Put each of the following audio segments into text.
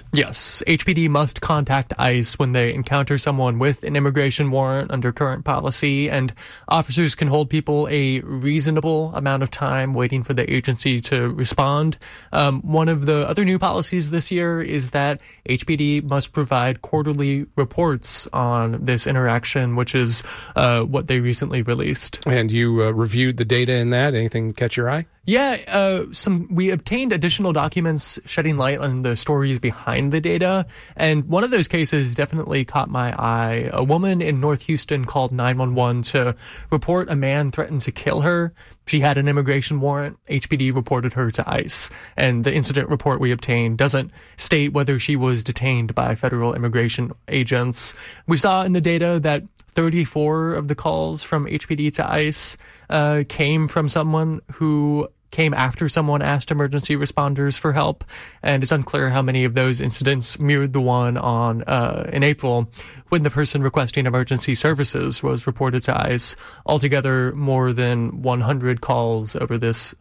Yes, HPD must contact ICE when they encounter someone with an immigration warrant under current policy, and officers can hold people a reasonable amount of time waiting for the agency to respond. One of the other new policies this year is that HPD must provide quarterly reports on this interaction, which is what they recently released. And you reviewed the data in that. Anything catch your eye? Yeah, we obtained additional documents shedding light on the stories behind the data, and one of those cases definitely caught my eye. A woman in North Houston called 911 to report a man threatened to kill her. She had an immigration warrant. HPD reported her to ICE, and the incident report we obtained doesn't state whether she was detained by federal immigration agents. We saw in the data that 34 of the calls from HPD to ICE came from someone who came after someone asked emergency responders for help, and it's unclear how many of those incidents mirrored the one in April when the person requesting emergency services was reported to ICE. Altogether, more than 100 calls over this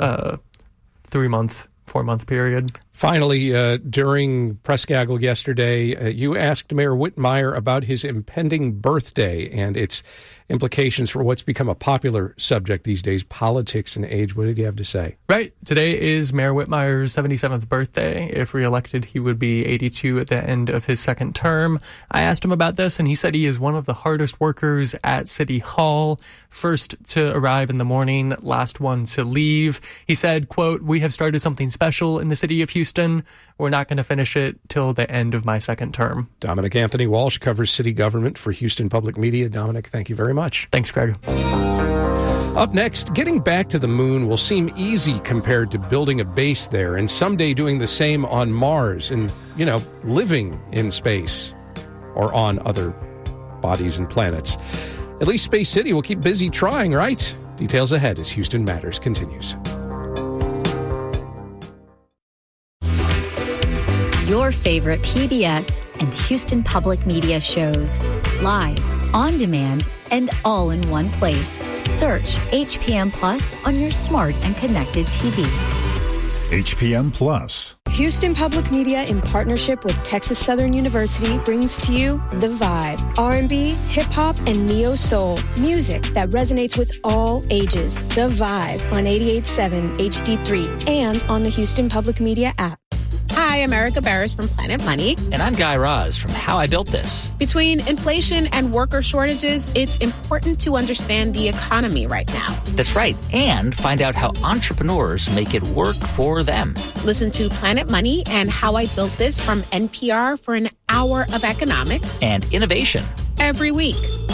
4-month period. Finally, during press gaggle yesterday, you asked Mayor Whitmire about his impending birthday and its implications for what's become a popular subject these days, politics and age. What did you have to say? Right. Today is Mayor Whitmire's 77th birthday. If reelected, he would be 82 at the end of his second term. I asked him about this, and he said he is one of the hardest workers at City Hall. First to arrive in the morning, last one to leave. He said, quote, "We have started something special in the city of Houston. We're not going to finish it till the end of my second term." Dominic Anthony Walsh covers city government for Houston Public Media. Dominic, thank you very much. Thanks, Greg. Up next, getting back to the moon will seem easy compared to building a base there and someday doing the same on Mars and, living in space or on other bodies and planets. At least Space City will keep busy trying, right? Details ahead as Houston Matters continues. Your favorite PBS and Houston Public Media shows. Live, on demand, and all in one place. Search HPM Plus on your smart and connected TVs. HPM Plus. Houston Public Media, in partnership with Texas Southern University, brings to you The Vibe. R&B, hip-hop, and neo-soul. Music that resonates with all ages. The Vibe on 88.7 HD3 and on the Houston Public Media app. Hi, I'm Erica Barris from Planet Money. And I'm Guy Raz from How I Built This. Between inflation and worker shortages, it's important to understand the economy right now. That's right. And find out how entrepreneurs make it work for them. Listen to Planet Money and How I Built This from NPR for an hour of economics and innovation every week.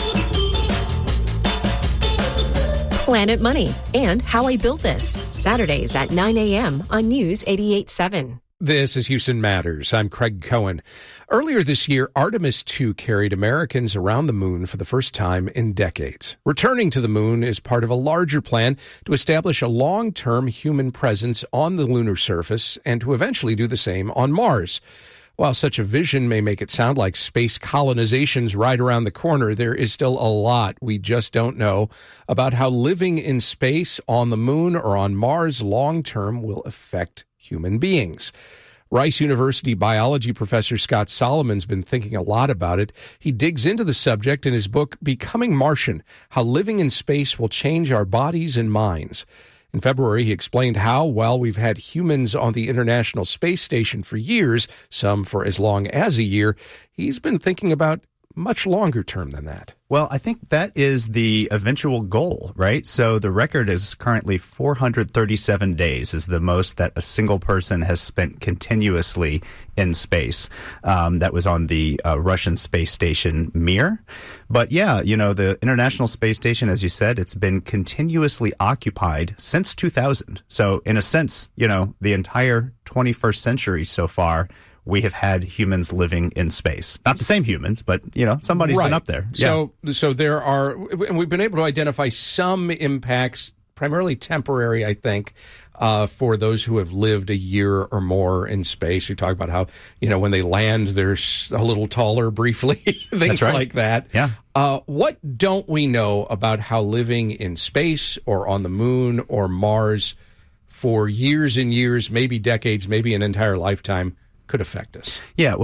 Planet Money and How I Built This, Saturdays at 9 a.m. on News 88.7. This is Houston Matters. I'm Craig Cohen. Earlier this year, Artemis 2 carried Americans around the moon for the first time in decades. Returning to the moon is part of a larger plan to establish a long-term human presence on the lunar surface and to eventually do the same on Mars. While such a vision may make it sound like space colonization's right around the corner, there is still a lot we just don't know about how living in space on the moon or on Mars long-term will affect human beings. Rice University biology professor Scott Solomon's been thinking a lot about it. He digs into the subject in his book, Becoming Martian, How Living in Space Will Change Our Bodies and Minds. In February, he explained how, while we've had humans on the International Space Station for years, some for as long as a year, he's been thinking about much longer term than that. Well, I think that is the eventual goal, right? So the record is currently 437 days is the most that a single person has spent continuously in space. That was on the Russian space station Mir. But yeah, the International Space Station, as you said, it's been continuously occupied since 2000. So in a sense, the entire 21st century so far, we have had humans living in space. Not the same humans, but, somebody's been up there. So there are, and we've been able to identify some impacts, primarily temporary, I think, for those who have lived a year or more in space. We talk about how, when they land, they're a little taller briefly, things like that. Yeah. What don't we know about how living in space or on the moon or Mars for years and years, maybe decades, maybe an entire lifetime, could affect us? Yeah,